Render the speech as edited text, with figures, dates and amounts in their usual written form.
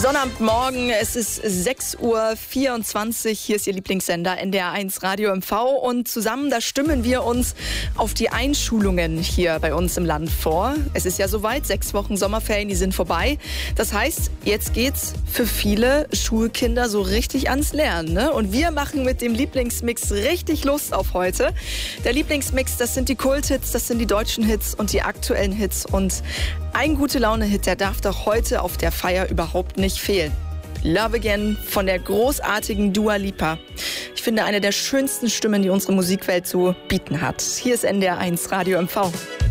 Sonnabendmorgen, es ist 6:24 Uhr. Hier ist Ihr Lieblingssender NDR1 Radio MV und zusammen, da stimmen wir uns auf die Einschulungen hier bei uns im Land vor. Es ist ja soweit, 6 Wochen Sommerferien, die sind vorbei. Das heißt, jetzt geht's für viele Schulkinder so richtig ans Lernen, ne? Und wir machen mit dem Lieblingsmix richtig Lust auf heute. Der Lieblingsmix, das sind die Kulthits, das sind die deutschen Hits und die aktuellen Hits. Und ein Gute-Laune-Hit, der darf doch heute auf der Feier überhaupt nicht fehlen. Love Again von der großartigen Dua Lipa. Ich finde, eine der schönsten Stimmen, die unsere Musikwelt zu bieten hat. Hier ist NDR1 Radio MV.